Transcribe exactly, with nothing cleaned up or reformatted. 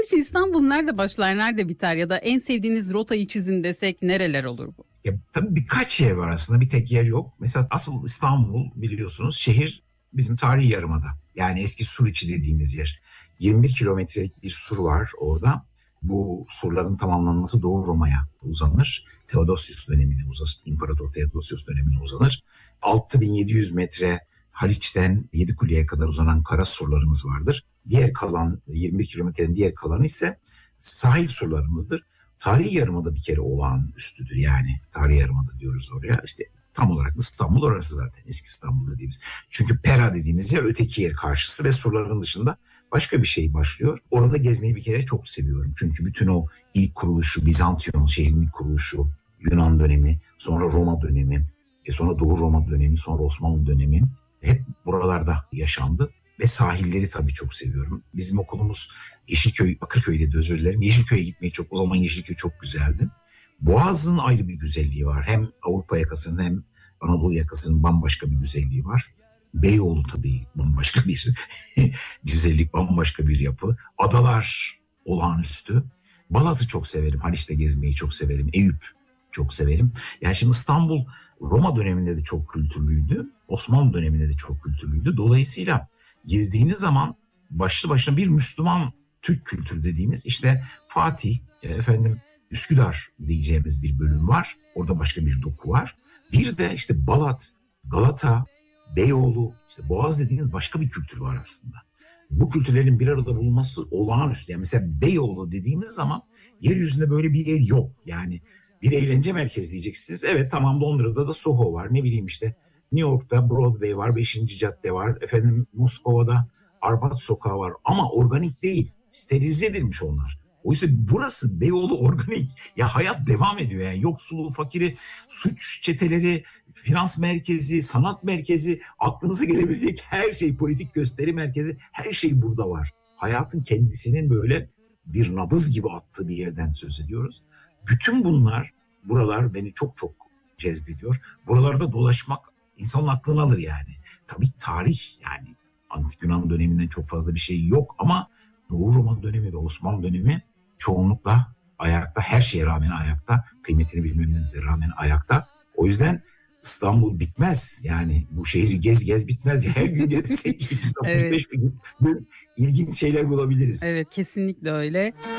Sizce İstanbul nerede başlar, nerede biter ya da en sevdiğiniz rotayı çizin desek nereler olur bu? Ya, tabii birkaç yer var aslında, bir tek yer yok. Mesela asıl İstanbul biliyorsunuz şehir bizim tarihi yarımada. Yani eski Suriçi dediğimiz yer. yirmi bir kilometrelik bir sur var orada. Bu surların tamamlanması Doğu Roma'ya uzanır. Theodosius dönemine uzanır. İmparator Theodosius dönemine uzanır. altı bin yedi yüz metre Haliç'ten Yedikule'ye kadar uzanan kara surlarımız vardır. Diğer kalan yirmi bir kilometrenin diğer kalanı ise sahil surlarımızdır. Tarihi yarımada bir kere olağanüstüdür yani. Tarihi yarımada diyoruz oraya. İşte tam olarak İstanbul orası zaten, eski İstanbul dediğimiz. Çünkü Pera dediğimiz yer öteki yer karşısı ve surların dışında başka bir şey başlıyor. Orada gezmeyi bir kere çok seviyorum. Çünkü bütün o ilk kuruluşu, Bizantiyon şehrin ilk kuruluşu, Yunan dönemi, sonra Roma dönemi, e sonra Doğu Roma dönemi, sonra Osmanlı dönemi hep buralarda yaşandı. Ve sahilleri tabii çok seviyorum. Bizim okulumuz Yeşilköy, Bakırköy'de de özür dilerim. Yeşilköy'e gitmeyi çok, o zaman Yeşilköy çok güzeldi. Boğaz'ın ayrı bir güzelliği var. Hem Avrupa yakasının hem Anadolu yakasının bambaşka bir güzelliği var. Beyoğlu tabii bambaşka bir güzellik, bambaşka bir yapı. Adalar olağanüstü. Balat'ı çok severim. Haliç'te gezmeyi çok severim. Eyüp çok severim. Yani şimdi İstanbul Roma döneminde de çok kültürlüydü. Osmanlı döneminde de çok kültürlüydü. Dolayısıyla gezdiğiniz zaman başlı başına bir Müslüman Türk kültürü dediğimiz işte Fatih, efendim Üsküdar diyeceğimiz bir bölüm var. Orada başka bir doku var. Bir de işte Balat, Galata, Beyoğlu, işte Boğaz dediğimiz başka bir kültür var aslında. Bu kültürlerin bir arada bulunması olağanüstü. Yani mesela Beyoğlu dediğimiz zaman yeryüzünde böyle bir yer yok. Yani bir eğlence merkezi diyeceksiniz. Evet tamam, Londra'da da Soho var, ne bileyim işte New York'ta Broadway var, beşinci cadde var. Efendim Moskova'da Arbat Sokağı var ama organik değil. Sterilize edilmiş onlar. Oysa burası Beyoğlu organik. Ya hayat devam ediyor yani. Yoksulu, fakiri, suç çeteleri, finans merkezi, sanat merkezi, aklınıza gelebilecek her şey, politik gösteri merkezi, her şey burada var. Hayatın kendisinin böyle bir nabız gibi attığı bir yerden söz ediyoruz. Bütün bunlar, buralar beni çok çok cezbediyor. Buralarda dolaşmak insanın aklını alır yani. Tabii tarih, yani Antik Yunan döneminden çok fazla bir şey yok ama Doğu Roma dönemi ve Osmanlı dönemi çoğunlukla ayakta, her şeye rağmen ayakta, kıymetini bilmemize rağmen ayakta. O yüzden İstanbul bitmez yani, bu şehri gez gez bitmez. Her gün gezsek iki yüz altmış beş evet. gün ilginç şeyler bulabiliriz. Evet, kesinlikle öyle.